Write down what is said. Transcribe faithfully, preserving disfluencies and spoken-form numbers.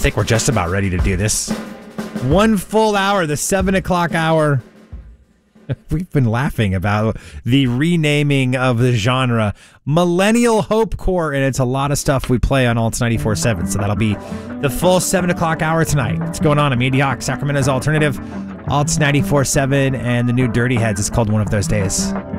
think we're just about ready to do this. One full hour, the seven o'clock hour. We've been laughing about the renaming of the genre. Millennial Hopecore, and it's a lot of stuff we play on Alts ninety-four seven. So that'll be the full seven o'clock hour tonight. What's going on? I'm Andy Hawk, Sacramento's Alternative. Alts ninety-four seven and the new Dirty Heads. It's called One of Those Days.